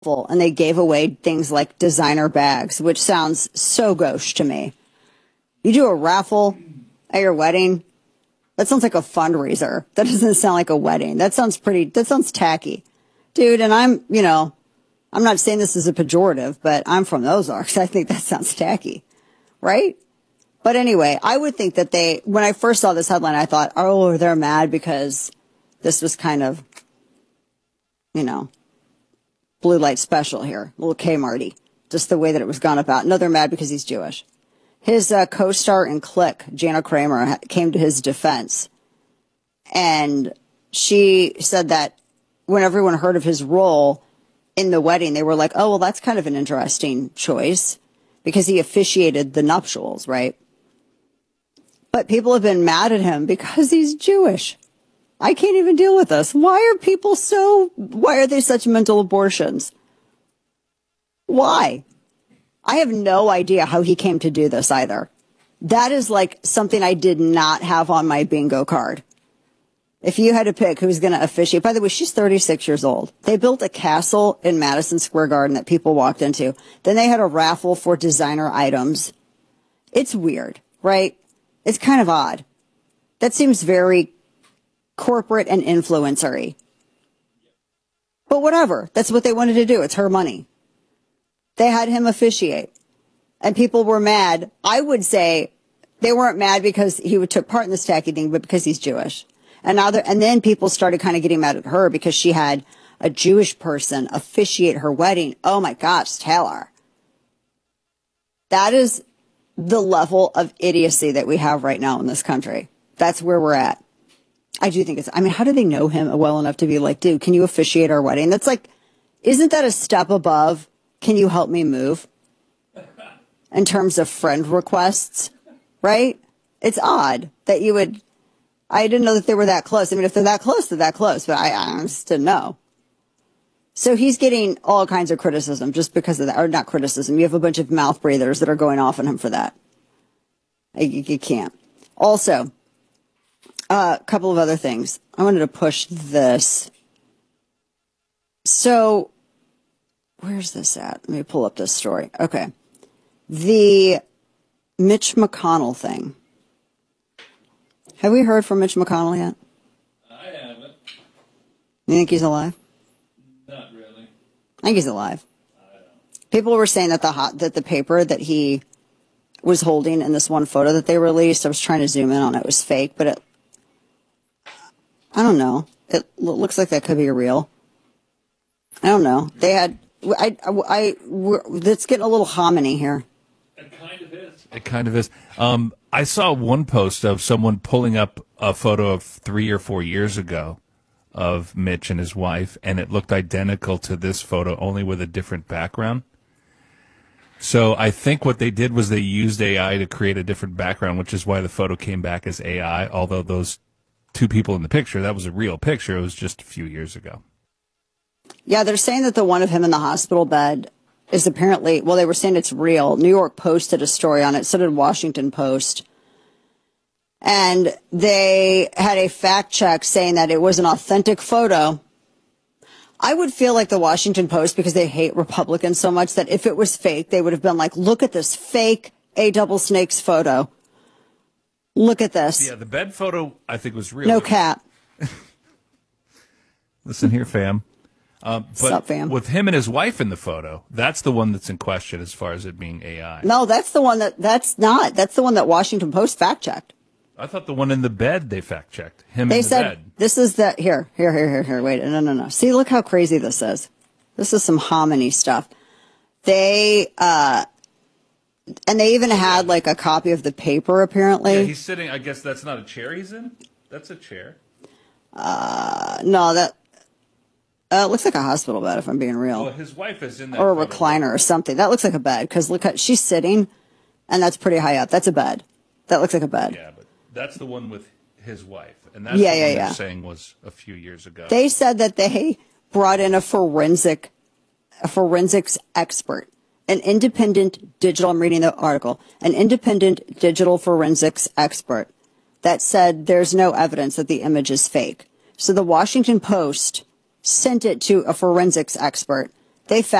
and they gave away things like designer bags, which sounds so gauche to me. You do a raffle at your wedding? That sounds like a fundraiser. That doesn't sound like a wedding. That sounds tacky. Dude, and I'm not saying this is a pejorative, but I'm from those arcs. I think that sounds tacky, right? But anyway, I would think that when I first saw this headline, I thought, oh, they're mad because this was kind of, blue light special here, little Kmarty, just the way that it was gone about. No, they're mad because he's Jewish. His co-star in Click, Jana Kramer, came to his defense. And she said that when everyone heard of his role in the wedding, they were like, oh, well, that's kind of an interesting choice because he officiated the nuptials, right? But people have been mad at him because he's Jewish. I can't even deal with this. Why are they such mental abortions? Why? I have no idea how he came to do this either. That is like something I did not have on my bingo card. If you had to pick who's going to officiate, by the way, she's 36 years old. They built a castle in Madison Square Garden that people walked into. Then they had a raffle for designer items. It's weird, right? It's kind of odd. That seems very corporate and influencery. But whatever. That's what they wanted to do. It's her money. They had him officiate. And people were mad. I would say they weren't mad because he took part in this tacky thing, but because he's Jewish. And then people started kind of getting mad at her because she had a Jewish person officiate her wedding. Oh my gosh, Taylor. That is the level of idiocy that we have right now in this country. That's where we're at. I do think how do they know him well enough to be like, dude, can you officiate our wedding? That's like, isn't that a step above? Can you help me move? In terms of friend requests, right? It's odd that you would. I didn't know that they were that close. I mean, if they're that close, they're that close, but I just didn't know. So he's getting all kinds of criticism just because of that, or not criticism. You have a bunch of mouth breathers that are going off on him for that. You can't. Also, a couple of other things. I wanted to push this. So, where's this at? Let me pull up this story. Okay. The Mitch McConnell thing. Have we heard from Mitch McConnell yet? I haven't. You think he's alive? Not really. I think he's alive. I don't. People were saying that the paper that he was holding in this one photo that they released, I was trying to zoom in on it, was fake, but I don't know. It looks like that could be real. I don't know. They had, it's getting a little hominy here. It kind of is. It kind of is. I saw one post of someone pulling up a photo of 3 or 4 years ago of Mitch and his wife, and it looked identical to this photo, only with a different background. So I think what they did was they used AI to create a different background, which is why the photo came back as AI, although those two people in the picture, that was a real picture. It was just a few years ago. Yeah, they're saying that the one of him in the hospital bed is apparently, well, they were saying it's real. New York Post did a story on it. So did Washington Post. And they had a fact check saying that it was an authentic photo. I would feel like the Washington Post, because they hate Republicans so much, that if it was fake, they would have been like, look at this fake A-double snakes photo. Look at this. Yeah, the bed photo, I think, was real. No cap. Listen here, fam. What's up, fam? With him and his wife in the photo, that's the one that's in question as far as it being AI. No, that's the one that's not. That's the one that Washington Post fact checked. I thought the one in the bed they fact checked. Him They in the said, bed. this is the, here. Wait, no. See, look how crazy this is. This is some hominy stuff. They, and they even had like a copy of the paper, apparently. Yeah, he's sitting, I guess that's not a chair he's in? That's a chair. No, that, looks like a hospital bed, if I'm being real. Well, his wife is in that. Or a recliner or something. That looks like a bed, because look at, she's sitting, and that's pretty high up. That's a bed. That looks like a bed. Yeah, but that's the one with his wife. And that's Yeah, the one yeah. they're saying was a few years ago. They said that they brought in a forensics expert, an independent digital, I'm reading the article, an independent digital forensics expert that said there's no evidence that the image is fake. So the Washington Post sent it to a forensics expert they